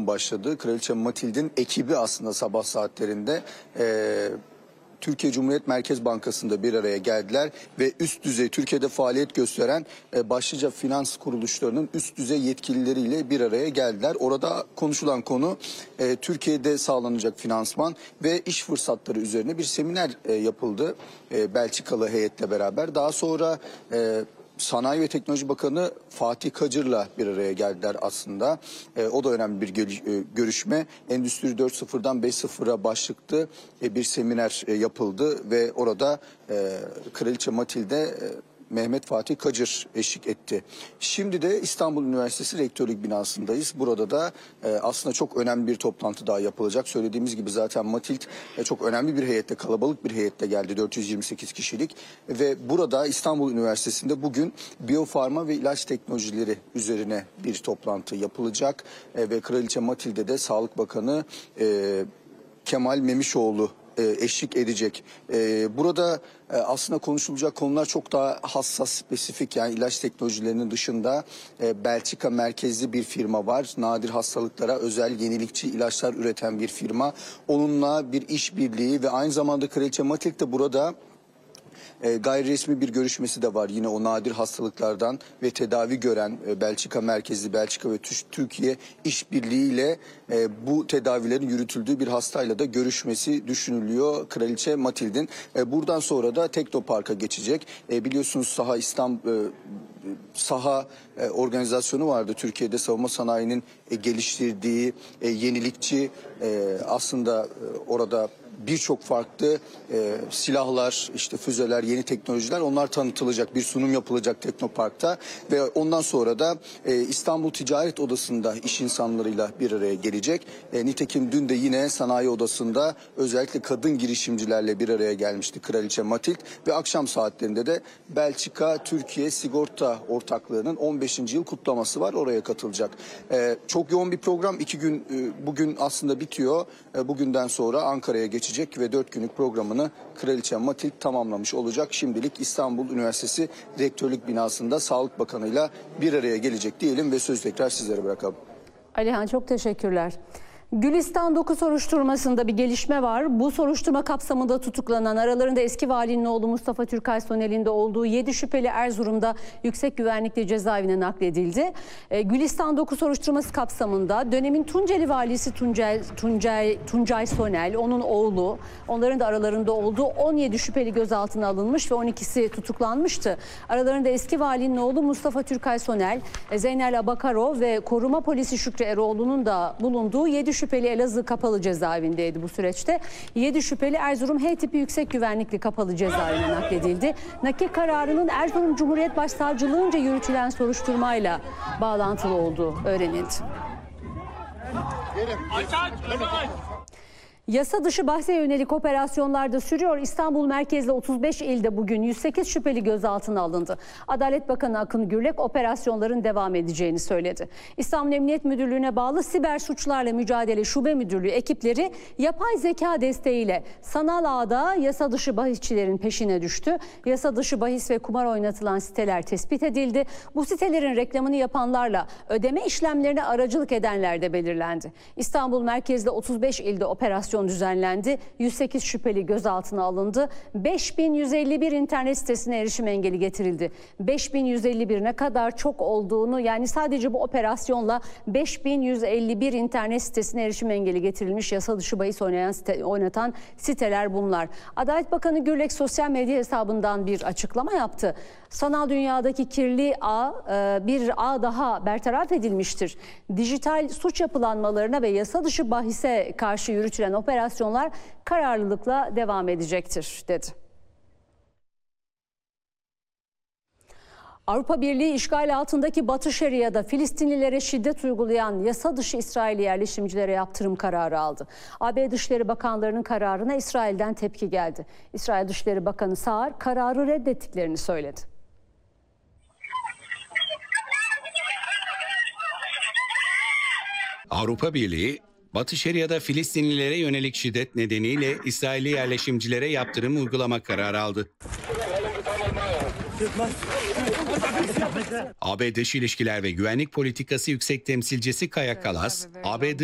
yoğun başladı. Kraliçe Matild'in ekibi aslında sabah saatlerinde Türkiye Cumhuriyet Merkez Bankası'nda bir araya geldiler ve üst düzey Türkiye'de faaliyet gösteren başlıca finans kuruluşlarının üst düzey yetkilileriyle bir araya geldiler. Orada konuşulan konu Türkiye'de sağlanacak finansman ve iş fırsatları üzerine bir seminer yapıldı Belçikalı heyetle beraber. Daha sonra Sanayi ve Teknoloji Bakanı Fatih Kacır'la bir araya geldiler aslında. O da önemli bir görüşme. Endüstri 4.0'dan 5.0'a başlıklı bir seminer yapıldı ve orada Kraliçe Matilde Mehmet Fatih Kacır eşlik etti. Şimdi de İstanbul Üniversitesi Rektörlük binasındayız. Burada da aslında çok önemli bir toplantı daha yapılacak. Söylediğimiz gibi zaten Matild çok önemli bir heyette, kalabalık bir heyette geldi. 428 kişilik. Ve burada İstanbul Üniversitesi'nde bugün biyofarma ve ilaç teknolojileri üzerine bir toplantı yapılacak. Ve Kraliçe Matilde de Sağlık Bakanı Kemal Memişoğlu eşlik edecek. Burada aslında konuşulacak konular çok daha hassas, spesifik, yani ilaç teknolojilerinin dışında Belçika merkezli bir firma var. Nadir hastalıklara özel yenilikçi ilaçlar üreten bir firma. Onunla bir işbirliği ve aynı zamanda Kraliçe Matilde de burada gayri resmi bir görüşmesi de var. Yine o nadir hastalıklardan ve tedavi gören Belçika merkezli, Belçika ve Türkiye işbirliğiyle bu tedavilerin yürütüldüğü bir hastayla da görüşmesi düşünülüyor Kraliçe Matild'in. Buradan sonra da Teknopark'a geçecek. Biliyorsunuz saha organizasyonu vardı. Türkiye'de savunma sanayinin geliştirdiği yenilikçi aslında orada birçok farklı silahlar, işte füzeler, yeni teknolojiler, onlar tanıtılacak, bir sunum yapılacak Teknopark'ta ve ondan sonra da İstanbul Ticaret Odası'nda iş insanlarıyla bir araya gelecek. Nitekim dün de yine Sanayi Odası'nda özellikle kadın girişimcilerle bir araya gelmişti Kraliçe Matild ve akşam saatlerinde de Belçika-Türkiye Sigorta Ortaklığı'nın 15. yıl kutlaması var. Oraya katılacak. Çok yoğun bir program. 2 gün bugün aslında bitiyor. Bugünden sonra Ankara'ya geçecek ve 4 günlük programını Kraliçe Matild tamamlamış olacak. Şimdilik İstanbul Üniversitesi Rektörlük binasında Sağlık Bakanı'yla bir araya gelecek diyelim ve sözü tekrar sizlere bırakalım. Alihan, çok teşekkürler. Gülistan 9 soruşturmasında bir gelişme var. Bu soruşturma kapsamında tutuklanan, aralarında eski valinin oğlu Mustafa Türkay Soner'in de olduğu 7 şüpheli Erzurum'da yüksek güvenlikli cezaevine nakledildi. Gülistan 9 soruşturması kapsamında dönemin Tunceli valisi Tuncay Soner, onun oğlu, onların da aralarında olduğu 17 şüpheli gözaltına alınmış ve 12'si tutuklanmıştı. Aralarında eski valinin oğlu Mustafa Türkay Soner, Zeynel Abakarov ve koruma polisi Şükrü Eroğlu'nun da bulunduğu 7 şüpheli Elazığ kapalı cezaevindeydi bu süreçte. 7 şüpheli Erzurum H tipi yüksek güvenlikli kapalı cezaevine nakledildi. Nakil kararının Erzurum Cumhuriyet Başsavcılığınca yürütülen soruşturmayla bağlantılı olduğu öğrenildi. Yasa dışı bahse yönelik operasyonlarda sürüyor. İstanbul merkezli 35 ilde bugün 108 şüpheli gözaltına alındı. Adalet Bakanı Akın Gürlek operasyonların devam edeceğini söyledi. İstanbul Emniyet Müdürlüğü'ne bağlı Siber Suçlarla Mücadele Şube Müdürlüğü ekipleri yapay zeka desteğiyle sanal ağda yasa dışı bahisçilerin peşine düştü. Yasa dışı bahis ve kumar oynatılan siteler tespit edildi. Bu sitelerin reklamını yapanlarla ödeme işlemlerine aracılık edenler de belirlendi. İstanbul merkezli 35 ilde operasyon düzenlendi. 108 şüpheli gözaltına alındı. 5151 internet sitesine erişim engeli getirildi. 5151 ne kadar çok olduğunu, yani sadece bu operasyonla 5151 internet sitesine erişim engeli getirilmiş, yasa dışı bahis oynatan siteler bunlar. Adalet Bakanı Gürlek sosyal medya hesabından bir açıklama yaptı. Sanal dünyadaki kirli ağ bir ağ daha bertaraf edilmiştir. Dijital suç yapılanmalarına ve yasa dışı bahise karşı yürütülen operasyonlar kararlılıkla devam edecektir, dedi. Avrupa Birliği işgal altındaki Batı Şeria'da Filistinlilere şiddet uygulayan yasa dışı İsrailli yerleşimcilere yaptırım kararı aldı. AB Dışişleri Bakanlarının kararına İsrail'den tepki geldi. İsrail Dışişleri Bakanı Saar kararı reddettiklerini söyledi. Avrupa Birliği, Batı Şeria'da Filistinlilere yönelik şiddet nedeniyle İsrailli yerleşimcilere yaptırım uygulama kararı aldı. AB Dış İlişkiler ve Güvenlik Politikası Yüksek Temsilcisi Kaja Kallas, AB